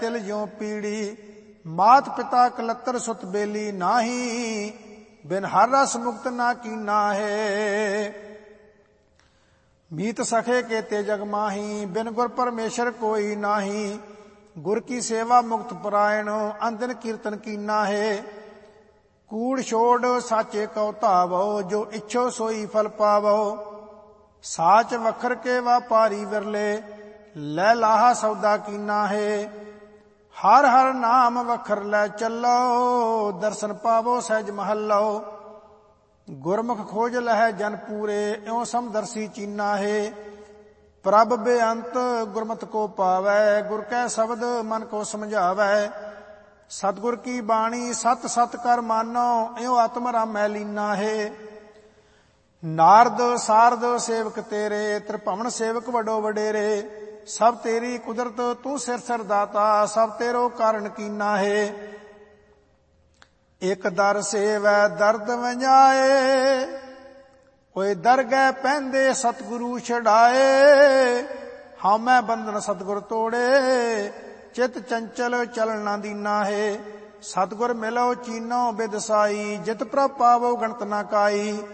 तिल ज्यों पीड़ी। मात पिता कलत्तर सुत बेली नाही, बिन हर रस मुक्त ना कीना है। मीत सखे केते जग माही, बिन गुर परमेश्वर कोई नाही। गुर की सेवा मुक्त परायण, अंदन कीर्तन कीना है। कूड़ छोड़ साचे कौ धावो, जो इच्छो सोई फल पावो। साच वखर के व्यापारी विरले, लै लाहा सौदा कीना है। हर हर नाम वखर लै चलो, दर्शन पावो सहज महलो। गुरमुख खोज लह जन पूरे, इਉਂ समदर्शी चीना है। प्रभ बेअंत गुरमत को पावै, गुर कै शब्द मन को समझावै। सतगुर की बाणी सत सत कर मानो, इਉਂ आत्म रामै लीना है। नारद सारद सेवक तेरे, त्रिभवन सेवक वडो वडेरे। सब तेरी कुदरत तू सिर सिर दाता, सब तेरो कारण कीना है। एक दर सेवै दर्द वंजाए, कोई दरगह पैंदे सतगुरु छड़ाए। हामै बंधन सतगुर तोड़े, चित चंचल चलन ना दीना है। सतगुर मिलो चीनो बिदसाई, जित प्रभ पावो गणत ना काई।